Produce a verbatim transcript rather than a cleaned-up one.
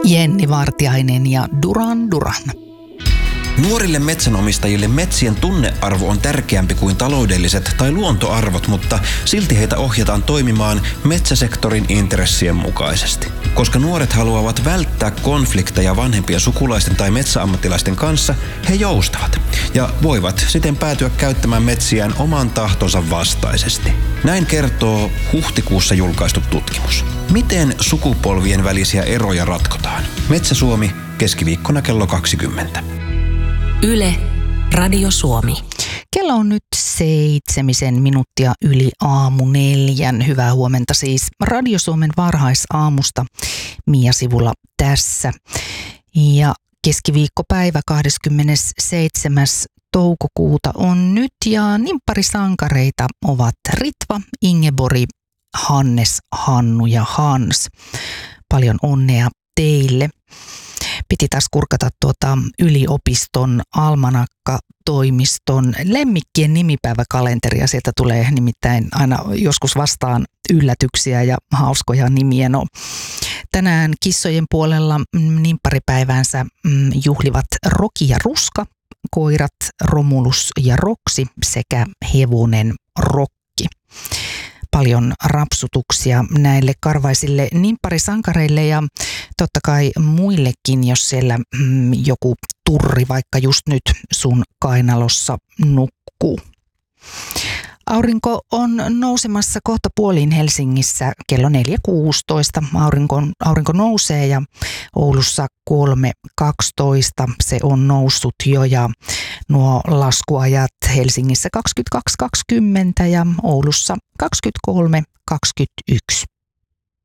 Jenni Vartiainen ja Duran Duran. Nuorille metsänomistajille metsien tunnearvo on tärkeämpi kuin taloudelliset tai luontoarvot, mutta silti heitä ohjataan toimimaan metsäsektorin intressien mukaisesti. Koska nuoret haluavat välttää konflikteja vanhempien sukulaisten tai metsäammattilaisten kanssa, he joustavat ja voivat siten päätyä käyttämään metsiään oman tahtonsa vastaisesti. Näin kertoo huhtikuussa julkaistu tutkimus. Miten sukupolvien välisiä eroja ratkotaan? Metsä Suomi, keskiviikkona kello kaksikymmentä. Yle, Radio Suomi. Kello on nyt seitsemisen minuuttia yli aamu neljän. Hyvää huomenta siis Radio Suomen varhaisaamusta. Mia Sivula tässä. Ja keskiviikkopäivä kahdeskymmenesseitsemäs toukokuuta on nyt ja nimpparisankareita ovat Ritva, Ingeborg, Hannes, Hannu ja Hans. Paljon onnea teille. Piti taas kurkata tuota yliopiston almanakka-toimiston lemmikkien nimipäiväkalenteria. Sieltä tulee nimittäin aina joskus vastaan yllätyksiä ja hauskoja nimiä. No, tänään kissojen puolella nimpparipäiväänsä juhlivat Roki ja Ruska, koirat Romulus ja Roksi sekä hevonen Rokki. Paljon rapsutuksia näille karvaisille nimpparisankareille ja totta kai muillekin, jos siellä mm, joku turri vaikka just nyt sun kainalossa nukkuu. Aurinko on nousemassa kohta puoliin Helsingissä kello neljä kuusitoista. Aurinko, aurinko nousee ja Oulussa kolme kaksitoista se on noussut jo ja nuo laskuajat Helsingissä kaksikymmentäkaksi kaksikymmentä ja Oulussa kaksikymmentäkolme kaksikymmentäyksi.